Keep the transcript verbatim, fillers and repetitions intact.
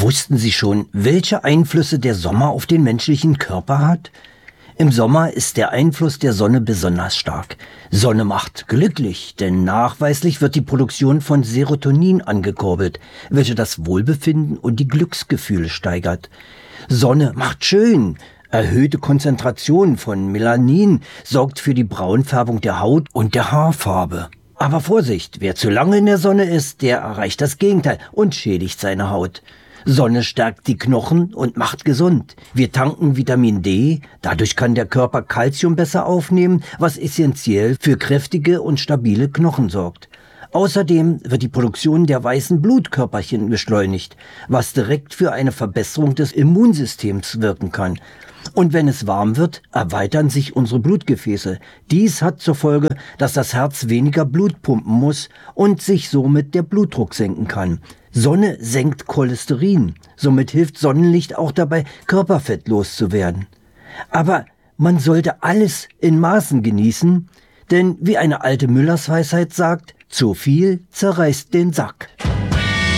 Wussten Sie schon, welche Einflüsse der Sommer auf den menschlichen Körper hat? Im Sommer ist der Einfluss der Sonne besonders stark. Sonne macht glücklich, denn nachweislich wird die Produktion von Serotonin angekurbelt, welche das Wohlbefinden und die Glücksgefühle steigert. Sonne macht schön. Erhöhte Konzentration von Melanin sorgt für die Braunfärbung der Haut und der Haarfarbe. Aber Vorsicht, wer zu lange in der Sonne ist, der erreicht das Gegenteil und schädigt seine Haut. Sonne stärkt die Knochen und macht gesund. Wir tanken Vitamin D, dadurch kann der Körper Kalzium besser aufnehmen, was essentiell für kräftige und stabile Knochen sorgt. Außerdem wird die Produktion der weißen Blutkörperchen beschleunigt, was direkt für eine Verbesserung des Immunsystems wirken kann. Und wenn es warm wird, erweitern sich unsere Blutgefäße. Dies hat zur Folge, dass das Herz weniger Blut pumpen muss und sich somit der Blutdruck senken kann. Sonne senkt Cholesterin, somit hilft Sonnenlicht auch dabei, Körperfett loszuwerden. Aber man sollte alles in Maßen genießen, denn wie eine alte Müllersweisheit sagt, zu viel zerreißt den Sack.